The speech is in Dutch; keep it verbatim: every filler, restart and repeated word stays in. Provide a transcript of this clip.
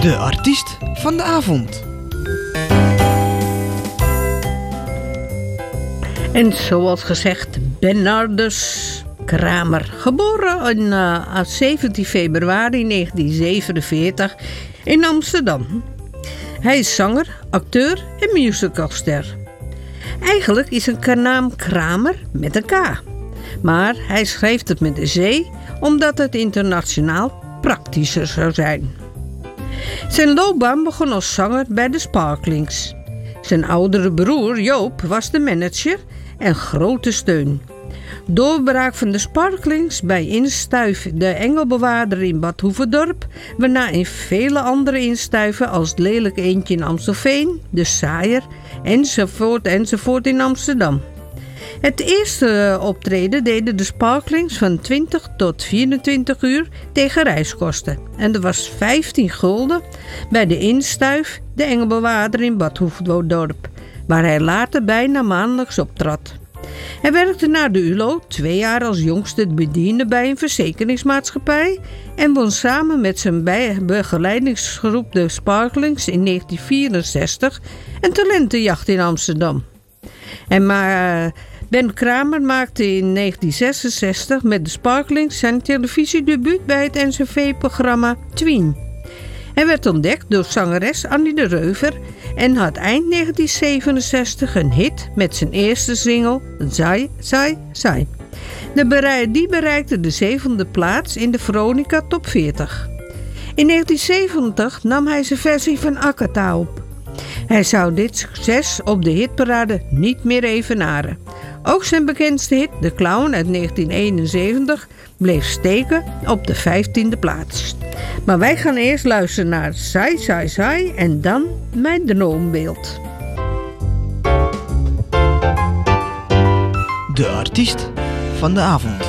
De artiest van de avond. En zoals gezegd, Bernardus Kramer. Geboren in, uh, zeventien februari negentien zevenenveertig in Amsterdam. Hij is zanger, acteur en musicalster. Eigenlijk is zijn naam Kramer met een K. Maar hij schreef het met een C, omdat het internationaal praktischer zou zijn. Zijn loopbaan begon als zanger bij de Sparklings. Zijn oudere broer Joop was de manager en grote steun. Doorbraak van de Sparklings bij Instuif de Engelbewaarder in Bad Hoeverdorp, waarna in vele andere instuiven als het Lelijk Eendje in Amstelveen, de Saaier enzovoort enzovoort in Amsterdam. Het eerste optreden deden de Sparklings van twintig tot vierentwintig uur tegen reiskosten. En er was vijftien gulden bij de Instuif de Engelbewaarder in Bad Hoeverdorp, waar hij later bijna maandelijks optrad. Hij werkte na de U L O twee jaar als jongste bediende bij een verzekeringsmaatschappij en won samen met zijn begeleidingsgroep de Sparklings in negentien vierenzestig een talentenjacht in Amsterdam. En maar Ben Kramer maakte in negentien zesenzestig met de Sparklings zijn televisiedebuut bij het N C V-programma Tween. Hij werd ontdekt door zangeres Annie de Reuver en had eind negentien zevenenzestig een hit met zijn eerste single Zai, Zai, Zai. Die bereikte de zevende plaats in de Veronica Top veertig. In negentien zeventig nam hij zijn versie van Akata op. Hij zou dit succes op de hitparade niet meer evenaren. Ook zijn bekendste hit, De Clown uit negentien eenenzeventig, bleef steken op de vijftiende plaats. Maar wij gaan eerst luisteren naar Zai, Zai, Zai en dan Mijn Droombeeld. De artiest van de avond.